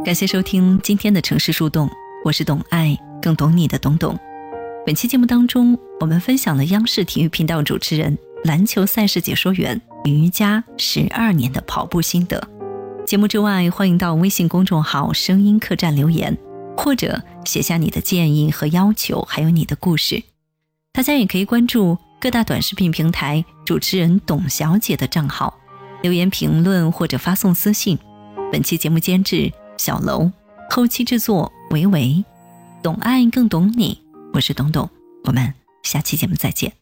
感谢收听今天的城市树洞，我是懂爱更懂你的董董。本期节目当中，我们分享了央视体育频道主持人、篮球赛事解说员于佳12年的跑步心得。节目之外，欢迎到微信公众号声音客栈留言，或者写下你的建议和要求，还有你的故事。大家也可以关注各大短视频平台主持人董小姐的账号，留言评论或者发送私信。本期节目监制小楼，后期制作维维，懂爱更懂你，我是董董，我们下期节目再见。